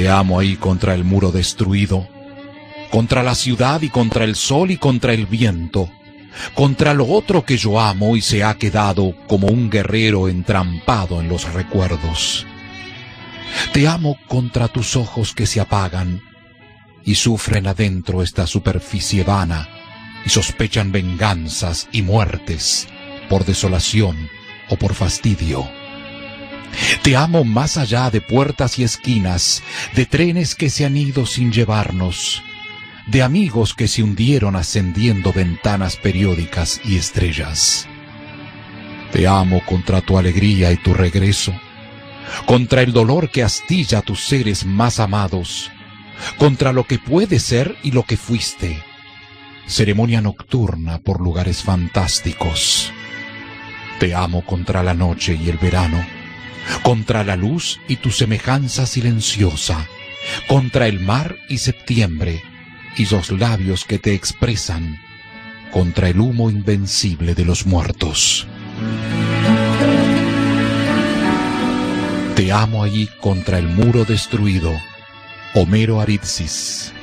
Te amo ahí contra el muro destruido, contra la ciudad y contra el sol y contra el viento, contra lo otro que yo amo y se ha quedado como un guerrero entrampado en los recuerdos. Te amo contra tus ojos que se apagan y sufren adentro esta superficie vana y sospechan venganzas y muertes por desolación o por fastidio. Te amo más allá de puertas y esquinas, de trenes que se han ido sin llevarnos, de amigos que se hundieron ascendiendo ventanas periódicas y estrellas. Te amo contra tu alegría y tu regreso, contra el dolor que astilla a tus seres más amados, contra lo que puede ser y lo que fuiste, ceremonia nocturna por lugares fantásticos. Te amo contra la noche y el verano, contra la luz y tu semejanza silenciosa, contra el mar y septiembre y los labios que te expresan, contra el humo invencible de los muertos. Te amo allí contra el muro destruido, Homero Aridsis.